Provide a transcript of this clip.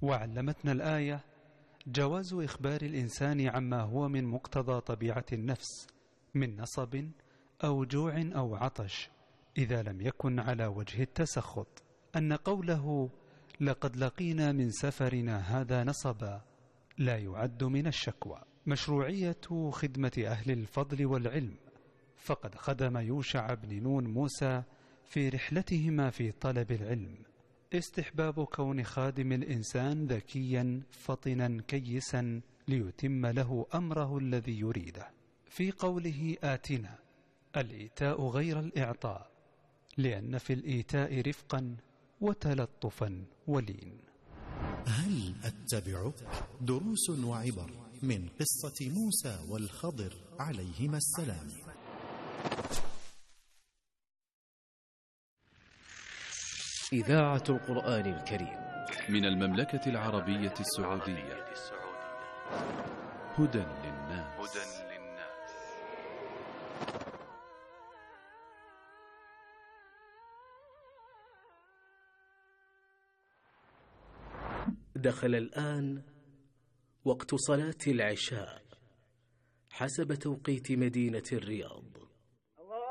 وعلمتنا الآية جواز إخبار الإنسان عما هو من مقتضى طبيعة النفس من نصب أو جوع أو عطش إذا لم يكن على وجه التسخط، أن قوله لقد لقينا من سفرنا هذا نصبا لا يعد من الشكوى. مشروعية خدمة أهل الفضل والعلم، فقد خدم يوشع بن نون موسى في رحلتهما في طلب العلم. استحباب كون خادم الإنسان ذكيا فطنا كيسا ليتم له أمره الذي يريده. في قوله آتنا الإيتاء غير الإعطاء، لأن في الإيتاء رفقا وتلطفا ولين. هل أتبعك؟ دروس وعبر من قصة موسى والخضر عليهما السلام. إذاعة القرآن الكريم من المملكة العربية السعودية. هدى للناس. دخل الآن وقت صلاة العشاء حسب توقيت مدينة الرياض.